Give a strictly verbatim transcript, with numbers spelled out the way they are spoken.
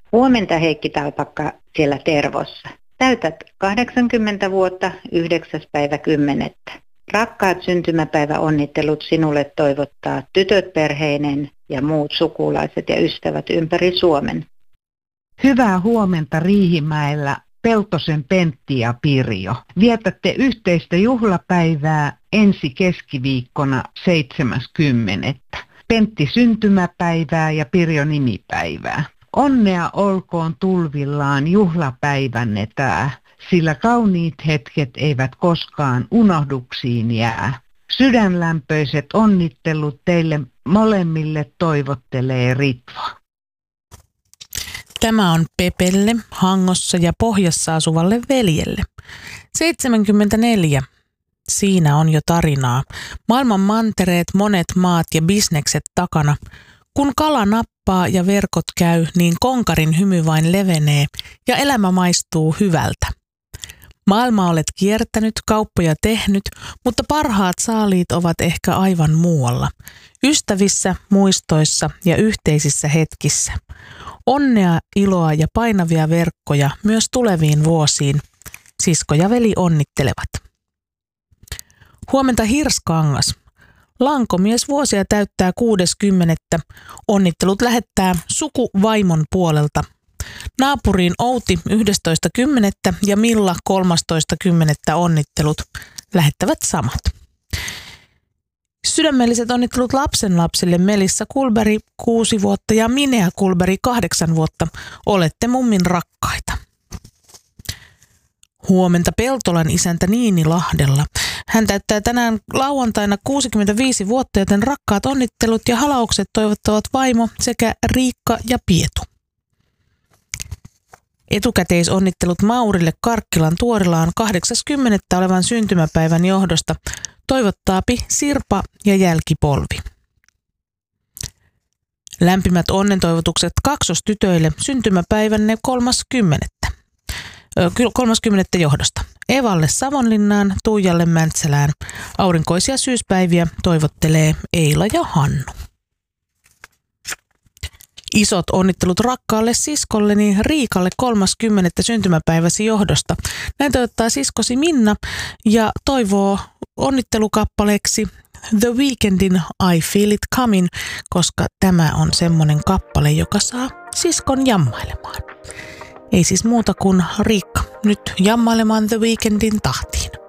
Huomenta Heikki Talpakka siellä Tervossa. Täytät kahdeksankymmentä vuotta yhdeksäs päivä kymmenettä. Rakkaat syntymäpäiväonnittelut sinulle toivottaa tytöt perheinen ja muut sukulaiset ja ystävät ympäri Suomen. Hyvää huomenta Riihimäellä Peltosen Pentti ja Pirjo. Vietätte yhteistä juhlapäivää ensi keskiviikkona seitsemäs kymmenettä. Pentti syntymäpäivää ja Pirjo nimipäivää. Onnea olkoon tulvillaan juhlapäivänne tää, sillä kauniit hetket eivät koskaan unohduksiin jää. Sydänlämpöiset onnittelut teille molemmille toivottelee Ritva. Tämä on Pepelle, Hangossa ja Pohjassa asuvalle veljelle. seitsemänkymmentäneljä. Siinä on jo tarinaa. Maailman mantereet, monet maat ja bisnekset takana. Kun kala nappaa ja verkot käy, niin konkarin hymy vain levenee ja elämä maistuu hyvältä. Maailma olet kiertänyt, kauppoja tehnyt, mutta parhaat saaliit ovat ehkä aivan muualla. Ystävissä, muistoissa ja yhteisissä hetkissä. Onnea, iloa ja painavia verkkoja myös tuleviin vuosiin. Sisko ja veli onnittelevat. Huomenta Hirskangas. Lankomies vuosia täyttää kuudeskymmenettä. Onnittelut lähettää sukuvaimon puolelta. Naapuriin Outi yhdestoista kymmenettä ja Milla kolmastoista kymmenettä onnittelut lähettävät samat. Sydämelliset onnittelut lapsenlapsille Melissa Kulberg kuusi vuotta ja Minea Kulberg kahdeksan vuotta. Olette mummin rakkaita. Huomenta Peltolan isäntä Niini Lahdella. Hän täyttää tänään lauantaina kuusikymmentäviisi vuotta, joten rakkaat onnittelut ja halaukset toivottavat vaimo sekä Riikka ja Pietu. Etukäteisonnittelut Maurille Karkkilan Tuorilaan kahdeksaskymmenettä olevan syntymäpäivän johdosta toivottaapi Sirpa ja jälkipolvi. Lämpimät onnentoivotukset kaksostytöille syntymäpäivänne kolmaskymmenettä. kolmaskymmenettä johdosta. Evalle Savonlinnaan, Tuijalle Mäntsälään. Aurinkoisia syyspäiviä toivottelee Eila ja Hannu. Isot onnittelut rakkaalle siskolleni Riikalle kolmaskymmenettä syntymäpäiväsi johdosta. Näin toivottaa siskosi Minna ja toivoo onnittelukappaleeksi The Weekndin I Feel It Coming, koska tämä on semmonen kappale, joka saa siskon jammailemaan. Ei siis muuta kuin Riikka nyt jammailemaan The Weekndin tahtiin.